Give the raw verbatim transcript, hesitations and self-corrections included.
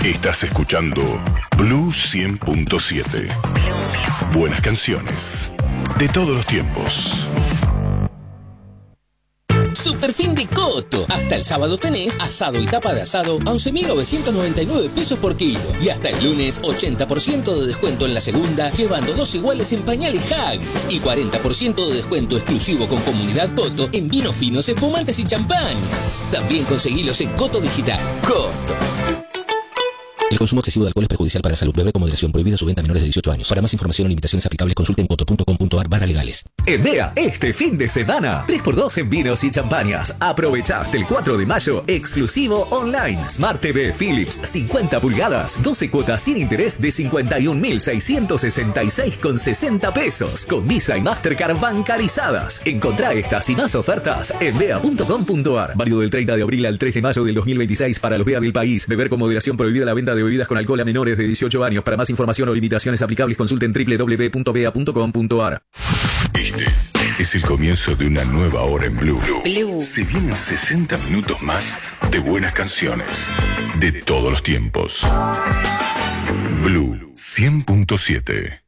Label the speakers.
Speaker 1: Estás escuchando Blue cien punto siete. Buenas canciones de todos los tiempos.
Speaker 2: Superfin de Coto. Hasta el sábado tenés asado y tapa de asado a once mil novecientos noventa y nueve pesos por kilo. Y hasta el lunes ochenta por ciento de descuento en la segunda, llevando dos iguales en pañales Haggis. Y cuarenta por ciento de descuento exclusivo con Comunidad Coto en vinos finos, espumantes y champañas. También conseguilos en Coto Digital. Coto. El consumo excesivo de alcohol es perjudicial para la salud. Beber con moderación. Prohibida su venta a menores de dieciocho años. Para más información o limitaciones aplicables, consulten coto punto com punto a r barra legales.
Speaker 3: Envea este fin de semana tres por dos en vinos y champañas. Aprovechá hasta el cuatro de mayo, exclusivo online. Smart T V Philips cincuenta pulgadas, doce cuotas sin interés de cincuenta y un mil seiscientos sesenta y seis con sesenta pesos. Con Visa y Mastercard bancarizadas. Encontrá estas y más ofertas en vea punto com punto a r. Válido del treinta de abril al tres de mayo del dos mil veintiséis para los B E A del país. Beber con moderación. Prohibida la venta de bebidas con alcohol a menores de dieciocho años. Para más información o limitaciones aplicables, consulten doble u doble u doble u punto bea punto com punto a r.
Speaker 1: Este es el comienzo de una nueva hora en Blue. Blue. Se vienen sesenta minutos más de buenas canciones de todos los tiempos. Blue cien punto siete.